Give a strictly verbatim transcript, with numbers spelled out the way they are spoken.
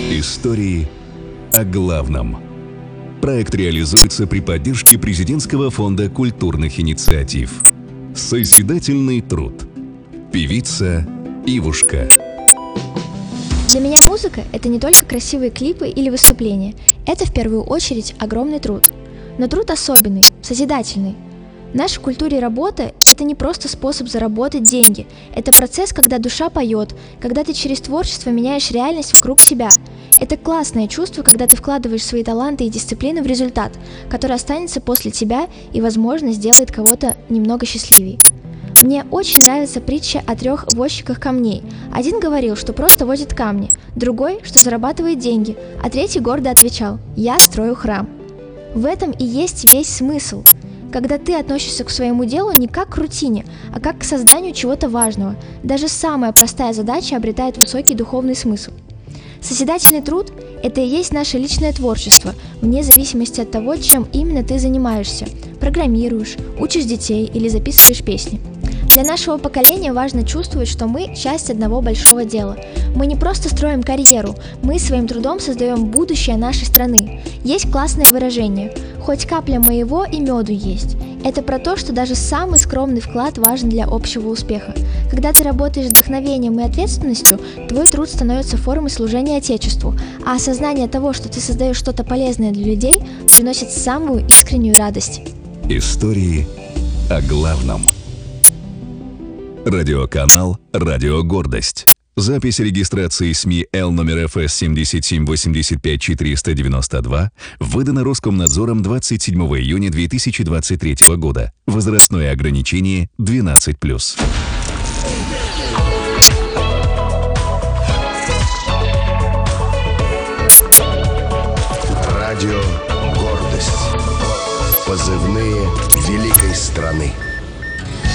Истории о главном. Проект реализуется при поддержке Президентского фонда культурных инициатив. Созидательный труд. Певица Ивушка. Для меня музыка – это не только красивые клипы или выступления. Это в первую очередь огромный труд. Но труд особенный, созидательный. В нашей культуре работа – это не просто способ заработать деньги. Это процесс, когда душа поет, когда ты через творчество меняешь реальность вокруг себя. Это классное чувство, когда ты вкладываешь свои таланты и дисциплину в результат, который останется после тебя и, возможно, сделает кого-то немного счастливее. Мне очень нравится притча о трех возчиках камней. Один говорил, что просто возит камни, другой, что зарабатывает деньги, а третий гордо отвечал: «Я строю храм». В этом и есть весь смысл. Когда ты относишься к своему делу не как к рутине, а как к созданию чего-то важного, даже самая простая задача обретает высокий духовный смысл. Созидательный труд – это и есть наше личное творчество, вне зависимости от того, чем именно ты занимаешься – программируешь, учишь детей или записываешь песни. Для нашего поколения важно чувствовать, что мы – часть одного большого дела. Мы не просто строим карьеру, мы своим трудом создаем будущее нашей страны. Есть классное выражение «хоть капля моего и меду есть». Это про то, что даже самый скромный вклад важен для общего успеха. Когда ты работаешь с вдохновением и ответственностью, твой труд становится формой служения Отечеству, а осознание того, что ты создаешь что-то полезное для людей, приносит самую искреннюю радость. Истории о главном. Радиоканал «Радио Гордость». Запись регистрации СМИ Л номер Эф Эс семь семь восемь пять четыре девять два выдана Роскомнадзором двадцать седьмого июня две тысячи двадцать третьего года. Возрастное ограничение двенадцать плюс. Радио «Гордость». Позывные великой страны.